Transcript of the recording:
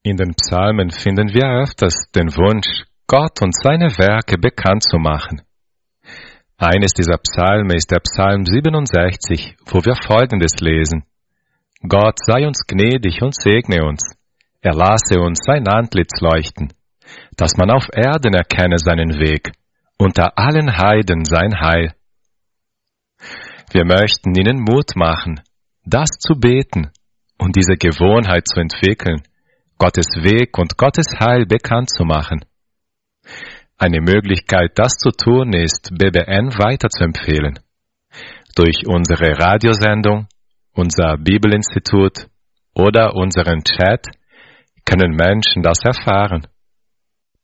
In den Psalmen finden wir öfters den Wunsch, Gott und seine Werke bekannt zu machen. Eines dieser Psalme ist der Psalm 67, wo wir Folgendes lesen: Gott sei uns gnädig und segne uns. Er lasse uns sein Antlitz leuchten, dass man auf Erden erkenne seinen Weg, unter allen Heiden sein Heil. Wir möchten Ihnen Mut machen, das zu beten und diese Gewohnheit zu entwickeln, Gottes Weg und Gottes Heil bekannt zu machen. Eine Möglichkeit, das zu tun, ist, BBN weiterzuempfehlen. Durch unsere Radiosendung, unser Bibelinstitut oder unseren Chat können Menschen das erfahren.